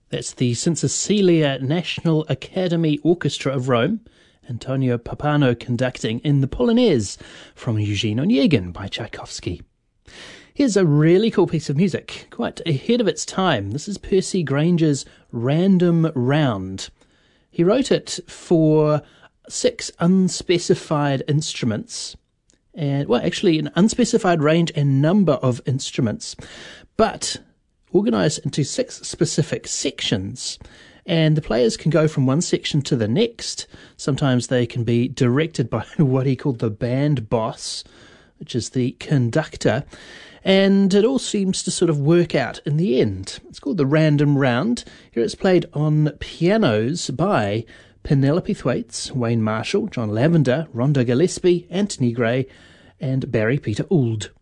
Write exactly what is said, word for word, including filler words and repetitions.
That's the Cecilia National Academy Orchestra of Rome, Antonio Pappano conducting in the Polonaise from Eugene Onegin by Tchaikovsky. Here's a really cool piece of music, quite ahead of its time. This is Percy Granger's Random Round. He wrote it for six unspecified instruments, and well, actually an unspecified range and number of instruments, but organised into six specific sections, and the players can go from one section to the next. Sometimes they can be directed by what he called the band boss, which is the conductor, and it all seems to sort of work out in the end. It's called the Random Round. Here it's played on pianos by Penelope Thwaites, Wayne Marshall, John Lavender, Rhonda Gillespie, Anthony Gray, and Barry Peter Ould.